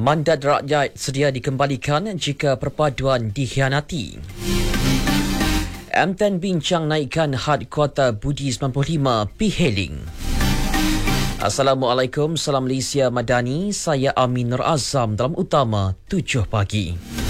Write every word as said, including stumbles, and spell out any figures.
Mandat rakyat sedia dikembalikan jika perpaduan dikhianati. M ten bincang naikkan had kuota Budi sembilan puluh lima P-Hailing. Assalamualaikum, salam Malaysia Madani. Saya Amin Nur Azam dalam utama tujuh pagi.